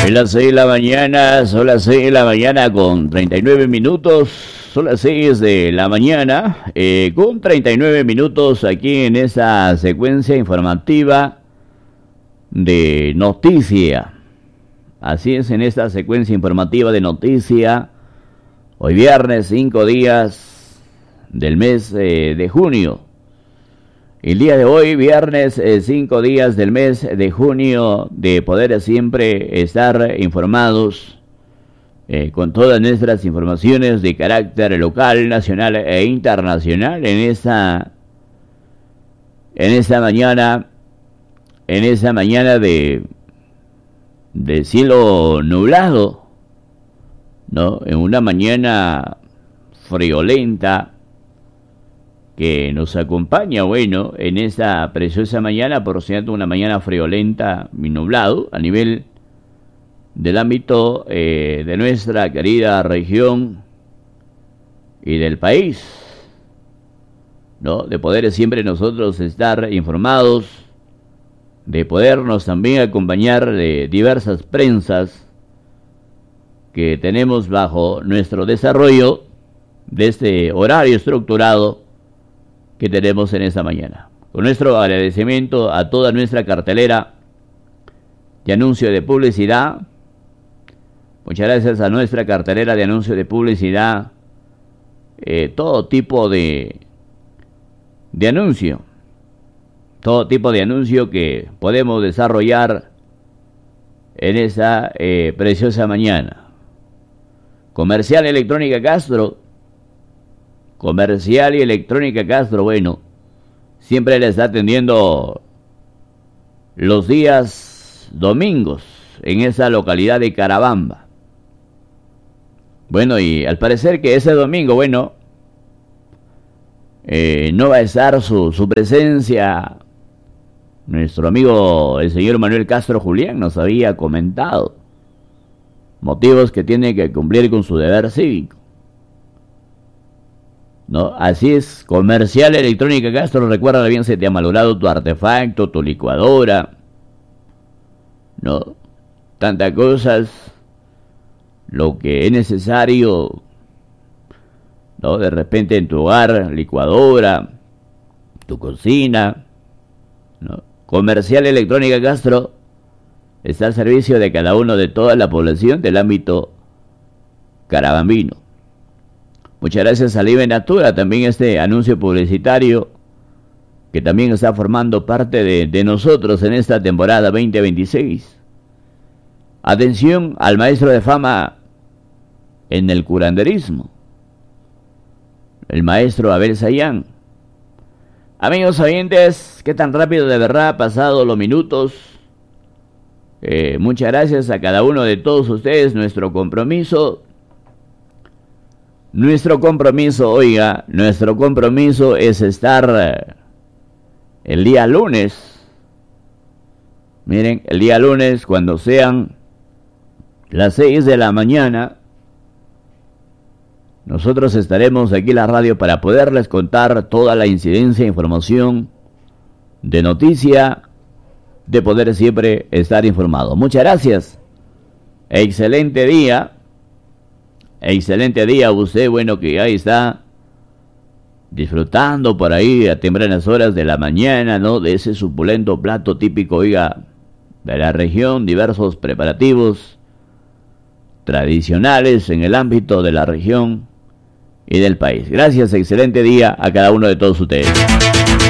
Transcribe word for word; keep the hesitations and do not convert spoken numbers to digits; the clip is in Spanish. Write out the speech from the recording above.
En las seis de la mañana, son las seis de la mañana con treinta y nueve minutos, son las seis de la mañana eh, con treinta y nueve minutos aquí en esa secuencia informativa de noticia. Así es, en esta secuencia informativa de noticia, hoy viernes, cinco días del mes eh, de junio. El día de hoy, viernes, eh, cinco días del mes de junio, de poder siempre estar informados eh, con todas nuestras informaciones de carácter local, nacional e internacional en esta, en esta mañana, en esta mañana de, de cielo nublado, ¿no? En una mañana friolenta que nos acompaña, bueno, en esta preciosa mañana, por cierto, una mañana friolenta y nublado a nivel del ámbito eh, de nuestra querida región y del país, ¿no? De poder siempre nosotros estar informados, de podernos también acompañar de diversas prensas que tenemos bajo nuestro desarrollo de este horario estructurado que tenemos en esta mañana. Con nuestro agradecimiento a toda nuestra cartelera de anuncio de publicidad. Muchas gracias a nuestra cartelera de anuncio de publicidad. Eh, todo tipo de, de anuncio. Todo tipo de anuncio que podemos desarrollar en esa eh, preciosa mañana. Comercial Electrónica Castro. Comercial y Electrónica Castro, bueno, siempre le está atendiendo los días domingos en esa localidad de Carabamba. Bueno, y al parecer que ese domingo, bueno, eh, no va a estar su, su presencia. Nuestro amigo el señor Manuel Castro Julián nos había comentado motivos que tiene que cumplir con su deber cívico, ¿no? Así es. Comercial Electrónica Castro, recuerda bien, se te ha malogrado tu artefacto, tu licuadora, ¿no? Tantas cosas, lo que es necesario, ¿no? De repente en tu hogar, licuadora, tu cocina, ¿no? Comercial Electrónica Castro está al servicio de cada uno de toda la población del ámbito carabambino. Muchas gracias a Live Natura, también este anuncio publicitario que también está formando parte de, de nosotros en esta temporada veinte veintiséis. Atención al maestro de fama en el curanderismo, el maestro Abel Sayán. Amigos oyentes, qué tan rápido de verdad ha pasado los minutos. Eh, muchas gracias a cada uno de todos ustedes. Nuestro compromiso Nuestro compromiso, oiga, nuestro compromiso es estar eh, el día lunes. Miren, el día lunes, cuando sean las seis de la mañana, nosotros estaremos aquí en la radio para poderles contar toda la incidencia, información de noticia, de poder siempre estar informado. Muchas gracias. Excelente día. Excelente día a usted, bueno, que ahí está disfrutando por ahí a tempranas horas de la mañana, ¿no? De ese suculento plato típico, oiga, de la región, diversos preparativos tradicionales en el ámbito de la región y del país. Gracias, excelente día a cada uno de todos ustedes.